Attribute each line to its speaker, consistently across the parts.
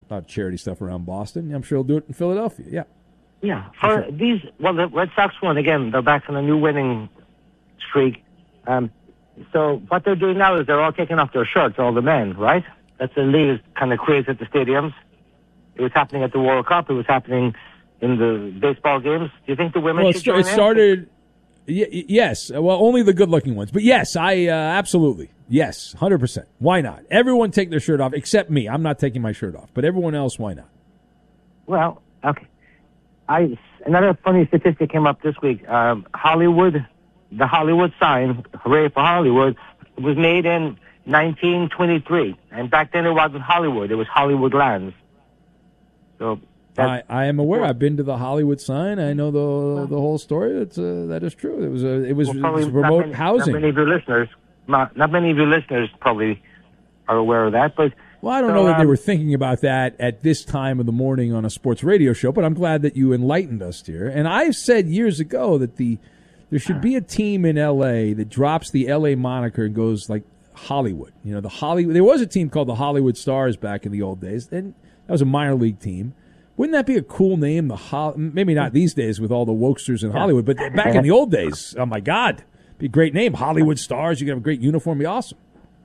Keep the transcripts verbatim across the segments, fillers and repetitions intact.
Speaker 1: a lot of charity stuff around Boston. I'm sure he'll do it in Philadelphia. Yeah.
Speaker 2: Yeah. For sure. These, well, the Red Sox won again. They're back on a new winning streak. Um, so what they're doing now is they're all taking off their shirts, all the men, right? That's the latest kind of craze at the stadiums. It was happening at the World Cup. It was happening in the baseball games. Do you think the women
Speaker 1: well,
Speaker 2: should
Speaker 1: it,
Speaker 2: join
Speaker 1: it started. Y- yes. Well, only the good-looking ones. But yes, I uh, absolutely. Yes, one hundred percent. Why not? Everyone take their shirt off, except me. I'm not taking my shirt off. But everyone else, why not?
Speaker 2: Well, okay. I Another funny statistic came up this week. Um, Hollywood, the Hollywood sign, hooray for Hollywood, was made in nineteen twenty-three. And back then it wasn't Hollywood. It was Hollywood Lands. So
Speaker 1: I, I am aware. I've been to the Hollywood sign. I know the the whole story. It's uh, that is true. It was a, it was,
Speaker 2: well,
Speaker 1: it was remote
Speaker 2: many,
Speaker 1: housing.
Speaker 2: Not many of your listeners, not, not many of your listeners probably are aware of that. But
Speaker 1: well, I don't so, know that um, they were thinking about that at this time of the morning on a sports radio show. But I'm glad that you enlightened us here. And I've said years ago that the there should be a team in L A that drops the L A moniker and goes like Hollywood. You know, the Hollywood. There was a team called the Hollywood Stars back in the old days, and that was a minor league team. Wouldn't that be a cool name? The Ho- Maybe not these days with all the wokesters in Hollywood, but back in the old days, oh my God, be a great name. Hollywood Stars. You could have a great uniform. Be awesome.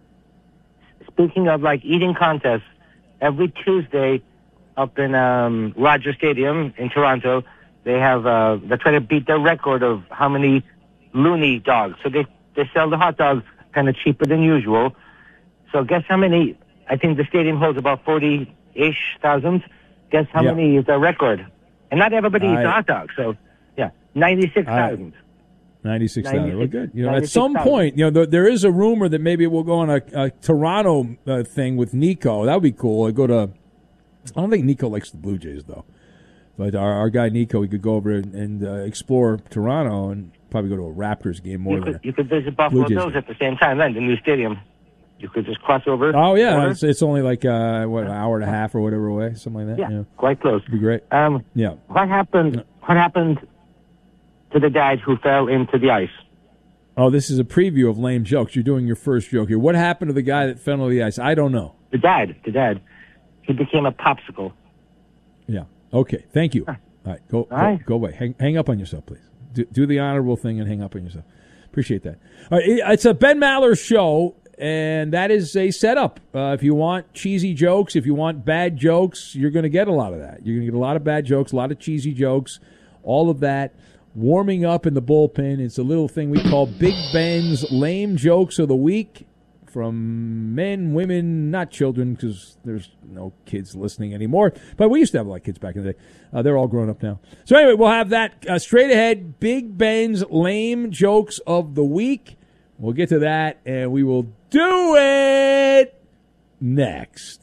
Speaker 2: Speaking of like eating contests, every Tuesday up in um, Rogers Stadium in Toronto, they have uh, they try to beat their record of how many loony dogs. So they they sell the hot dogs kind of cheaper than usual. So guess how many? I think the stadium holds about forty-ish thousand. Guess how yep. many is their record? And not everybody eats I, hot dogs. So yeah, ninety-six thousand.
Speaker 1: Ninety-six thousand. Well, good. You know, at some point, you know, there, there is a rumor that maybe we'll go on a, a Toronto uh, thing with Nico. That would be cool. I go to. I don't think Nico likes the Blue Jays though, but our, our guy Nico, we could go over and, and uh, explore Toronto and probably go to a Raptors game more
Speaker 2: you
Speaker 1: than
Speaker 2: could, you could visit Buffalo Bills at the same time. Then the new stadium, you could just cross over.
Speaker 1: Oh yeah, it's, it's only like uh, what an hour and a half or whatever away, something like that.
Speaker 2: Yeah,
Speaker 1: yeah.
Speaker 2: quite close.
Speaker 1: It'd be great.
Speaker 2: Um,
Speaker 1: yeah.
Speaker 2: What happened? What happened to the dad who fell into the ice?
Speaker 1: Oh, this is a preview of lame jokes. You're doing your first joke here. What happened to the guy that fell into the ice? I don't know.
Speaker 2: The dad. The dad. He became a popsicle.
Speaker 1: Yeah. Okay. Thank you. All right. Go. All go, right. go away. Hang, hang up on yourself, please. Do, do the honorable thing and hang up on yourself. Appreciate that. All right. It's a Ben Maller show, and that is a setup. Uh, if you want cheesy jokes, if you want bad jokes, you're going to get a lot of that. You're going to get a lot of bad jokes, a lot of cheesy jokes, all of that. Warming up in the bullpen. It's a little thing we call Big Ben's Lame Jokes of the Week from men, women, not children, because there's no kids listening anymore. But we used to have a lot of kids back in the day. Uh, they're all grown up now. So anyway, we'll have that uh, straight ahead. Big Ben's Lame Jokes of the Week. We'll get to that, and we will do it next.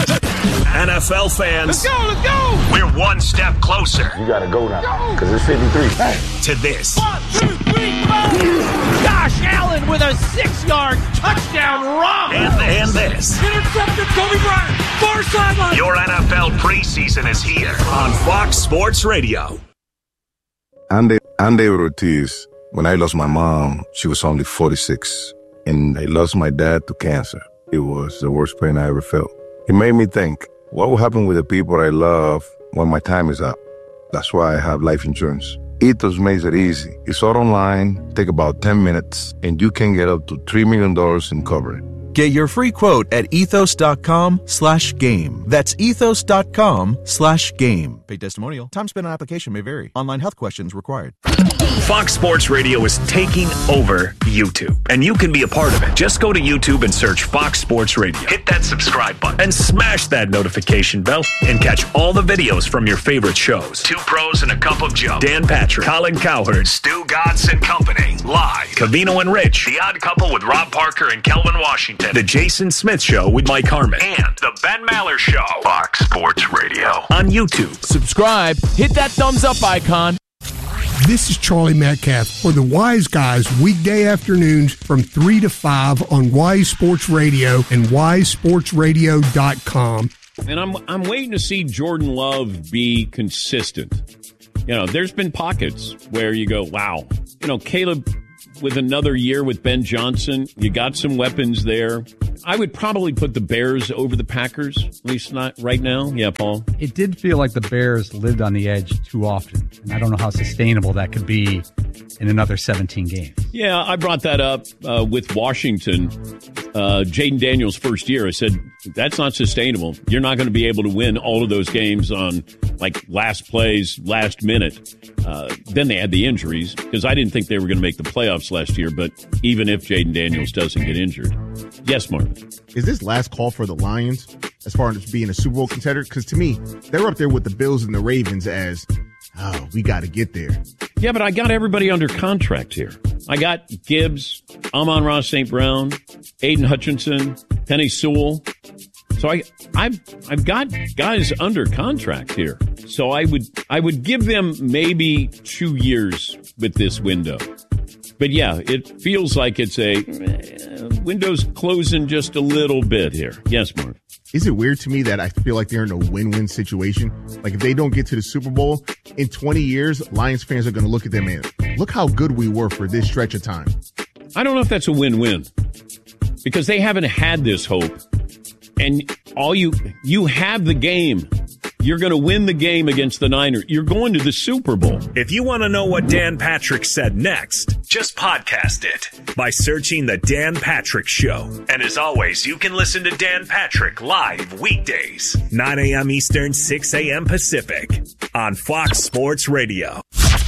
Speaker 3: N F L fans,
Speaker 4: let's go, let's go!
Speaker 3: We're one step closer.
Speaker 5: You gotta go now, because it's fifty-three. Hey.
Speaker 3: To this.
Speaker 4: One, two, three, four! Josh Allen with a six-yard touchdown run!
Speaker 3: And, and this.
Speaker 4: Intercepted Kobe Bryant, far sideline!
Speaker 3: Your N F L preseason is here on Fox Sports Radio.
Speaker 6: Andy, Andy Ortiz, when I lost my mom, she was only forty-six. And I lost my dad to cancer. It was the worst pain I ever felt. It made me think, what will happen with the people I love when my time is up? That's why I have life insurance. Ethos makes it easy. It's all online, take about ten minutes, and you can get up to three million dollars in coverage.
Speaker 7: Get your free quote at ethos.com slash game. That's ethos.com slash game. Paid testimonial. Time spent on application may vary. Online health questions required.
Speaker 3: Fox Sports Radio is taking over YouTube, and you can be a part of it. Just go to YouTube and search Fox Sports Radio. Hit that subscribe button and smash that notification bell and catch all the videos from your favorite shows. Two Pros and a Cup of Joe. Dan Patrick, Colin Cowherd, Stu Godson and Company. Live. Covino and Rich. The Odd Couple with Rob Parker and Kelvin Washington. The Jason Smith Show with Mike Harmon. And The Ben Maller Show. Fox Sports Radio. On YouTube.
Speaker 8: Subscribe. Hit that thumbs up icon.
Speaker 9: This is Charlie Metcalf for the Wise Guys weekday afternoons from three to five on Wise Sports Radio and wise sports radio dot com.
Speaker 10: And I'm I'm waiting to see Jordan Love be consistent. You know, there's been pockets where you go, wow. You know, Caleb, with another year with Ben Johnson, you got some weapons there. I would probably put the Bears over the Packers, at least not right now. Yeah, Paul?
Speaker 11: It did feel like the Bears lived on the edge too often, and I don't know how sustainable that could be in another seventeen games.
Speaker 10: Yeah, I brought that up uh, with Washington. Uh, Jaden Daniels' first year, I said, that's not sustainable. You're not going to be able to win all of those games on, like, last plays, last minute. Uh, then they had the injuries, because I didn't think they were going to make the playoffs last year, but even if Jaden Daniels doesn't get injured. Yes, Marvin.
Speaker 12: Is this last call for the Lions as far as being a Super Bowl contender? Because to me, they're up there with the Bills and the Ravens as, oh, we got to get there.
Speaker 10: Yeah, but I got everybody under contract here. I got Gibbs, Amon-Ra Saint Brown, Aiden Hutchinson, Penny Sewell. So I, I've, I've got guys under contract here. So I would, I would give them maybe two years with this window. But yeah, it feels like it's a uh, window's closing just a little bit here. Yes, Mark.
Speaker 12: Is it weird to me that I feel like they're in a win-win situation? Like if they don't get to the Super Bowl in twenty years, Lions fans are going to look at them and look how good we were for this stretch of time.
Speaker 10: I don't know if that's a win-win because they haven't had this hope. And all you, you have the game. You're going to win the game against the Niners. You're going to the Super Bowl.
Speaker 3: If you want to know what Dan Patrick said next, just podcast it by searching The Dan Patrick Show. And as always, you can listen to Dan Patrick live weekdays, nine a.m. Eastern, six a.m. Pacific on Fox Sports Radio.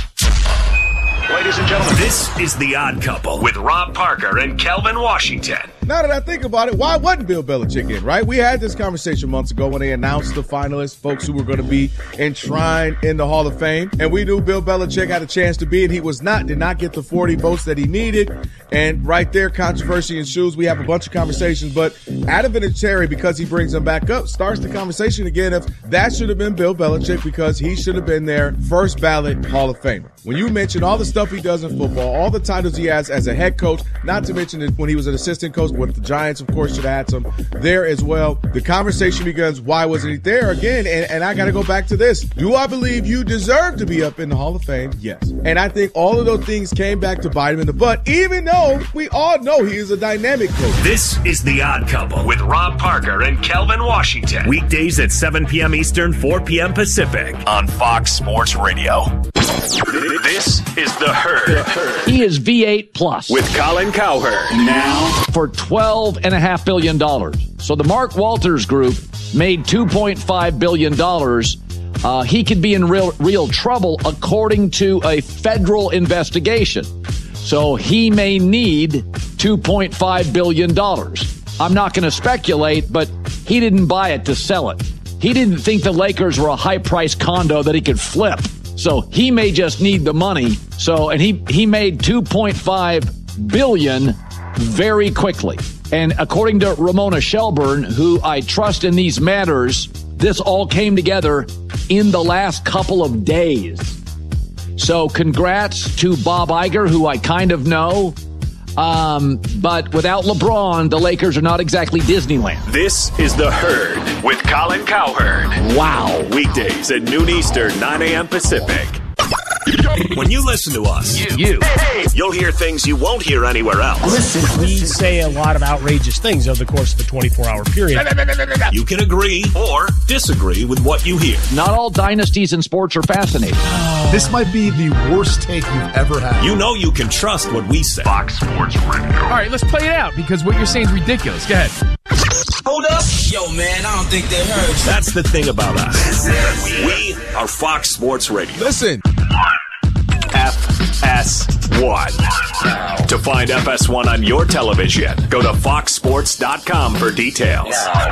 Speaker 3: Ladies and gentlemen, this is The Odd Couple with Rob Parker and Kelvin Washington.
Speaker 13: Now that I think about it, why wasn't Bill Belichick in, right? We had this conversation months ago when they announced the finalists, folks who were going to be enshrined in the Hall of Fame. And we knew Bill Belichick had a chance to be, and he was not, did not get the forty votes that he needed. And right there, controversy ensues. We have a bunch of conversations, but Adam Vinatieri, because he brings them back up, starts the conversation again of that should have been Bill Belichick because he should have been there first ballot Hall of Famer. When you mention all the stuff he does in football, all the titles he has as a head coach, not to mention that when he was an assistant coach with the Giants, of course, should have had some there as well. The conversation begins, why wasn't he there again? And, and I got to go back to this. Do I believe you deserve to be up in the Hall of Fame? Yes. And I think all of those things came back to bite him in the butt, even though we all know he is a dynamic coach.
Speaker 3: This is The Odd Couple with Rob Parker and Kelvin Washington. Weekdays at seven p.m. Eastern, four p.m. Pacific on Fox Sports Radio. This is The Herd.
Speaker 4: He is V eight plus.
Speaker 3: With Colin Cowherd.
Speaker 4: Now for twelve point five billion dollars. So the Mark Walters Group made two point five billion dollars. Uh, he could be in real, real trouble according to a federal investigation. So he may need two point five billion dollars. I'm not going to speculate, but he didn't buy it to sell it. He didn't think the Lakers were a high-priced condo that he could flip. So he may just need the money. So, and he, he made two point five billion dollars very quickly. And according to Ramona Shelburne, who I trust in these matters, this all came together in the last couple of days. So congrats to Bob Iger, who I kind of know. Um, but without LeBron, the Lakers are not exactly Disneyland.
Speaker 3: This is The Herd with Colin Cowherd.
Speaker 4: Wow.
Speaker 3: Weekdays at noon Eastern, nine a.m. Pacific. When you listen to us,
Speaker 4: you, you.
Speaker 3: you'll hear things you won't hear anywhere else.
Speaker 14: Listen, we say a lot of outrageous things over the course of a twenty-four hour period.
Speaker 3: You can agree or disagree with what you hear.
Speaker 4: Not all dynasties in sports are fascinating.
Speaker 15: This might be the worst take you've ever had.
Speaker 3: You know you can trust what we say. Fox Sports Radio.
Speaker 8: All right, let's play it out because what you're saying is ridiculous. Go ahead.
Speaker 16: Hold up. Yo, man, I don't think they heard you.
Speaker 3: That's the thing about us. We are Fox Sports Radio.
Speaker 13: Listen.
Speaker 3: F S one. To find F S one on your television, go to fox sports dot com for details.